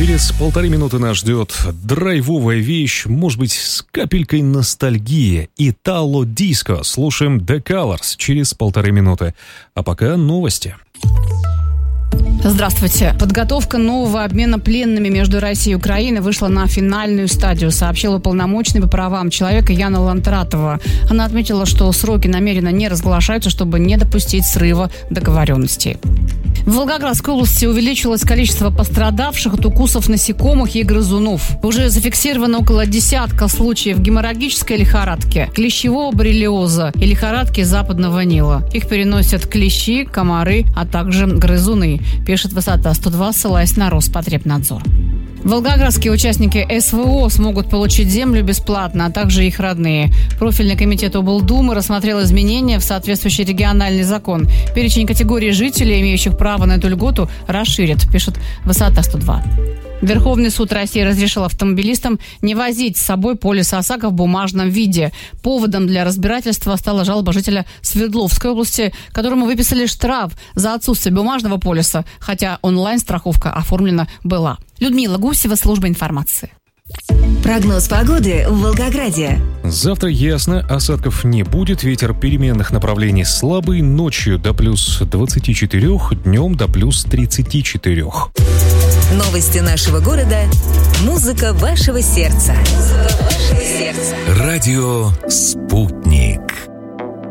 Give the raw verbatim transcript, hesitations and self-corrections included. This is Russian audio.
Через полторы минуты нас ждет драйвовая вещь, может быть, с капелькой ностальгии. Итало диско. Слушаем The Colors через полторы минуты. А пока новости. Здравствуйте. Подготовка нового обмена пленными между Россией и Украиной вышла на финальную стадию, сообщила уполномоченный по правам человека Яна Лантратова. Она отметила, что сроки намеренно не разглашаются, чтобы не допустить срыва договоренностей. В Волгоградской области увеличилось количество пострадавших от укусов насекомых и грызунов. Уже зафиксировано около десятка случаев геморрагической лихорадки, клещевого боррелиоза и лихорадки западного Нила. Их переносят клещи, комары, а также грызуны, пишет Высота сто два, ссылаясь на Роспотребнадзор. Волгоградские участники СВО смогут получить землю бесплатно, а также их родные. Профильный комитет облдумы рассмотрел изменения в соответствующий региональный закон. Перечень категорий жителей, имеющих право на эту льготу, расширят, пишет Высота сто два. Верховный суд России разрешил автомобилистам не возить с собой полис ОСАГО в бумажном виде. Поводом для разбирательства стала жалоба жителя Свердловской области, которому выписали штраф за отсутствие бумажного полиса, хотя онлайн-страховка оформлена была. Людмила Гусева, служба информации. Прогноз погоды в Волгограде. Завтра ясно, осадков не будет, ветер переменных направлений слабый, ночью до плюс двадцати четырёх, днем до плюс тридцати четырёх. Новости нашего города. Музыка вашего сердца. Музыка вашего сердца. Радио «Спутник».